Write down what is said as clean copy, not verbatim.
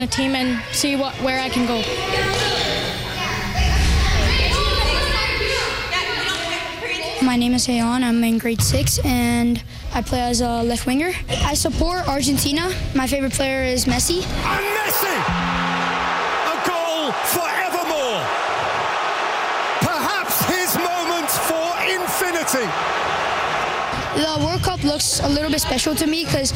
a team and see where I can go. My name is Hayon. I'm in grade 6 and I play as a left winger. I support Argentina. My favorite player is Messi. And Messi! A goal forevermore. Perhaps his moment for infinity. The World Cup looks a little bit special to me because